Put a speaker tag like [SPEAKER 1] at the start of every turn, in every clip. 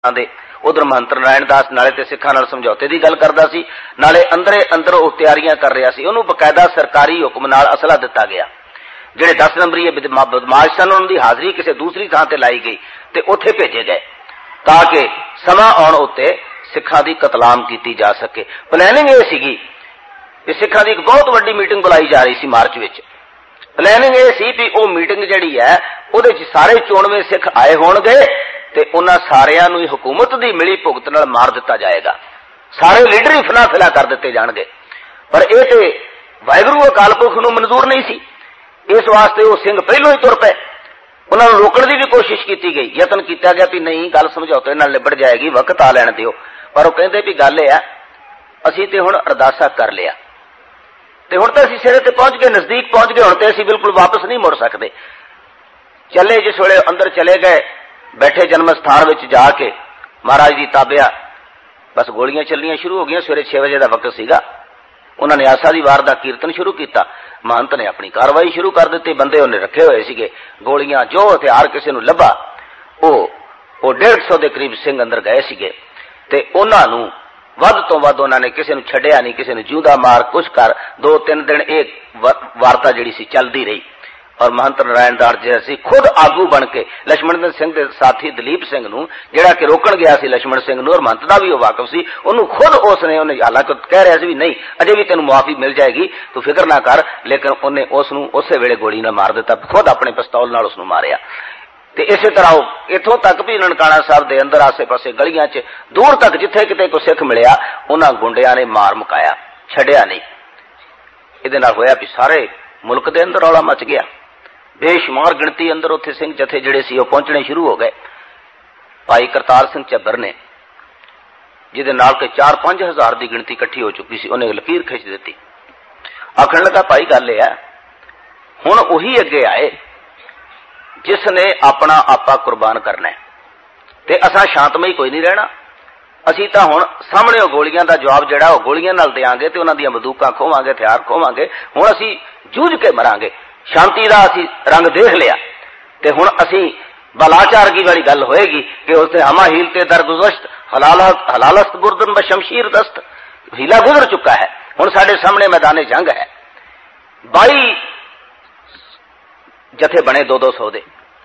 [SPEAKER 1] दे उधर महंत नारायण दास नाले ते सिखां नाल समझौते की गल करदा सी, नाले अंदरे अंदर वो तैयारियां कर रहा सी। उन्होंने बकायदा सरकारी हुक्म नाल असला दिता गया। जिहड़े 10 नंबरी बदमाश सन उन्हां दी हाज़री किसी दूसरी थां ते लाई गई ते उत्थे भेजे गए ताकि समा आउण उत्ते सिखां दी कतलाम की जा सके। प्लैनिंग ये सीगी कि सिखां दी एक बहुत वड्डी मीटिंग बुलाई जा रही सी मार्च विच। प्लैनिंग ये सी भी वो मीटिंग जिहड़ी है उहदे च सारे चोणवें सिख आए होणगे ते उन्हां सारियां नूं हुकूमत दी मिली भुगत नाल मार दिता जाएगा, सारे लीडर ही फना फिला कर दिते जाणगे। पर यह तो वाहिगुरू अकाल पुरख नूं मंजूर नहीं सी, इस वास्ते वो सिंह पहलों ही तुर पे। उन्होंने रोकने की भी कोशिश की गई, यतन किया गया भी नहीं गल समझौते नाल निबड़ जाएगी, वक्त आ लैण दिओ। पर वो कहते भी गल यह असीं ते हुण अरदासा कर लिया ते हुण तां असीं सिरे ते पहुंच गए, नजदीक पहुंच गए, हुण ते असीं बिल्कुल वापस नहीं मुड़ सकते। चले जिस वेले अंदर चले गए, बैठे जन्म स्थान में जाके महाराज की ताबिया बस गोलियां चलनियां शुरू हो गई। सवेरे 6 बजे का वक्त सीगा। उन्होंने आसा दी वार का कीर्तन शुरू किया, महंत ने अपनी कार्रवाई शुरू कर दी। बंदे उन्हें रखे हुए सीगे, गोलियां जो हथियार किसी नूं लभा वो 150 के करीब सिंह अंदर गए सीगे ते उन्हां नूं वध तो वध उन्होंने किसी नूं छड्डिया नहीं, किसी नूं जिंदा मार कुछ कर। 2-3 दिन एक वार्ता जिहड़ी सी चलती रही और महंत नारायण दास जी खुद आगू बन के लक्ष्मण सिंह के साथी दलीप सिंह नूं जिहड़ा कि रोकण गया सी लक्ष्मण सिंह नूं और महंत दा भी वाकफ सी, उन्होंने खुद उसने उन्हें हालांकि कह रहा सी भी नहीं अजे भी तेन मुआफी मिल जाएगी तू फिक्र ना कर, लेकिन उन्हें उसनूं उस वेले गोली नाल मार दिता, खुद अपने पिस्तौल नाल उसनूं मारिया। ते इस तरह इथों तक भी ननकाना साहब के अंदर आसे पासे गलियां च दूर तक जिथे किते कोई सिख मिलिया उन्हां गुंडियां ने मार मुकाया, छड्डिया नहीं। इहदे नाल होया भी सारे मुल्क के अंदर रौला मच गया, बेशुमार गिणती अंदर उत्थे सिंह जथे जिहड़े सी पहुंचने शुरू हो गए। भाई करतार सिंह झब्बर ने जिहदे नाल के 4-5 हज़ार की गिणती इकट्ठी हो चुकी सी, उन्हें लकीर खिंच दी। आखण लगा भाई गल यह है हुण उही अगे आए जिसने अपना आपा कुर्बान करना है ते असां शांतमई कोई नहीं रहना। असीं तां हुण सामने गोलियां का जवाब जिहड़ा वो गोलियां नाल देंगे ते उन्हां दीयां बंदूकां खोवांगे, हथियार खोवांगे। हुण असीं जूझ के मरांगे, शांति का असीं रंग देख लिया ते हुण असीं बलाचारगी वाली गल होएगी कि उसने हमा हील ते दरगुजश्त हलालस्त बुरदन ब शमशीर दस्त, हीला गुजर चुका है, हुण साडे सामने मैदाने जंग है। 22 जथे बने 200-200 दे,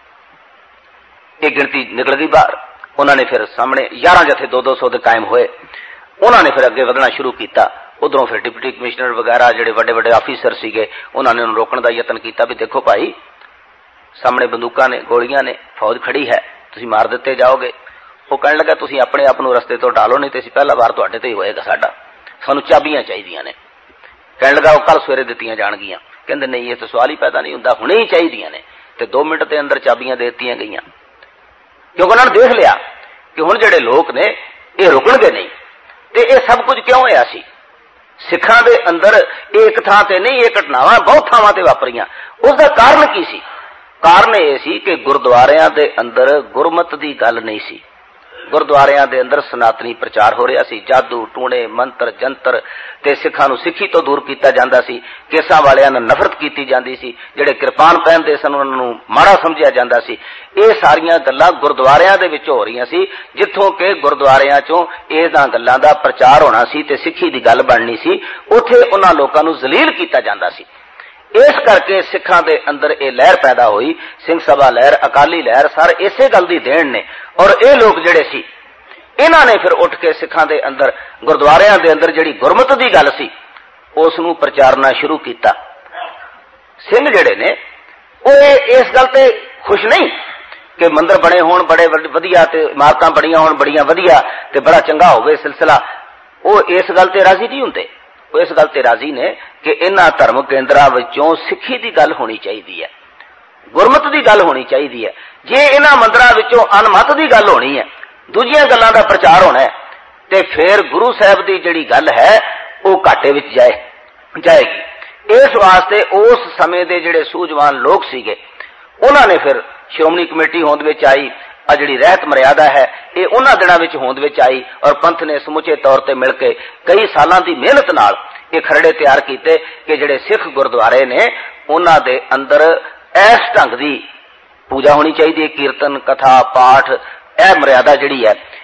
[SPEAKER 1] एक गिणती निकल गई बाहर। उन्होंने फिर सामने 11 जथे 200-200 दे कायम होए। उन्होंने फिर अगे वधना शुरू किया। उधरों फिर डिप्टी कमिश्नर वगैरह जिहड़े वड्डे वड्डे ऑफिसर सीगे उन्होंने उन्हें रोकने का यतन किया भी देखो भाई सामने बंदूकां ने, गोलियां ने, फौज खड़ी है, तुसीं मार दिते जाओगे। वो कहने लगा तुसीं अपने आप नूं रस्ते तो टालो, नहीं तो असीं पहला वार तुहाडे ते ही होएगा, साडा सानूं चाबियां चाहिदियां ने। कहने लगा वो कल सवेरे दित्तियां जाणगियां। कहंदे नहीं, ये तो सवाल ही पैदा नहीं हुंदा, हुणे ही चाहिदियां ने। ते 2 मिनट के अंदर चाबियां दे दित्तियां गईयां, क्योंकि उन्होंने देख लिया कि हुण जिहड़े लोग ने ये रुकणगे नहीं। ते ये सब कुछ क्यों होया सी? सिखां दे अंदर एक थां ते नहीं, ये घटनावां बहुत थावां ते वापरियां। उसका कारण की सी? कारण यह सी कि गुरुद्वारियां दे अंदर गुरमत दी गल नहीं सी। गुरुद्वारियां दे अंदर सनातनी प्रचार हो रहा सी, जादू टूणे मंत्र जंतर ते सिखां नूं सिੱਖੀ तो दूर किया जाता सी। केसां वालियां नाल नफरत की जाती सी, जिहड़े किरपान पहनदे सन उन्हां नूं माड़ा समझिया जाता सी। ये सारियां गल्लां गुरुद्वारियां दे विच हो रहीआं सी, जिथों कि गुरुद्वारियां चों इन्हां गल्लां दा प्रचार होना सी ते सिੱਖੀ दी गल बननी सी, उत्थे उन्हां लोकां नूं जलील किया जाता सी। इस करके सिखां दे अंदर ये लहर पैदा हुई, सिंह सभा लहर, अकाली लहर, सारे इसे गल दी देन ने। और ये लोग जिहड़े सी इन्हां ने फिर उठ के सिखां दे अंदर गुरुद्वारियां दे अंदर जिहड़ी गुरमत दी गल सी उस नूं प्रचारना शुरू किया। सिंह जिहड़े ने वो इस गल ते खुश नहीं कि मंदिर बने होण बड़े वधिया ते इमारतां बणियां होण बड़ियां वधिया ते बड़ा चंगा होवे सिलसिला, वो इस गल ते राजी नहीं हुंदे। वो इस गल ते राजी ने कि इन्हां धर्म केंद्रां विचों सिੱਖੀ दी गल होनी चाहिदी है, गुरमत दी गल होनी चाहिदी है। जे इन्हां मंदिरां विचों अनमत दी गल होनी है, दूजियां गल्लां दा प्रचार होना है, ते फिर गुरु साहब दी जिहड़ी गल है वो घाटे विच जाएगी। इस वास्ते उस समय दे जिहड़े सूझवान लोग सीगे उन्हां ने फिर श्रोमणी कमेटी होंद विच आई, आ जिहड़ी रहत मर्यादा है ये उन्हां दिनां विच होंद विच आई और पंथ ने समुचे तौर ते मिल के कई सालां दी मेहनत नाल ये खरड़े तैयार कीते कि जिहड़े सिख गुरुद्वारे ने उन्हां दे अंदर इस ढंग दी पूजा होनी चाहिए, कीर्तन कथा पाठ यह मर्यादा जिहड़ी है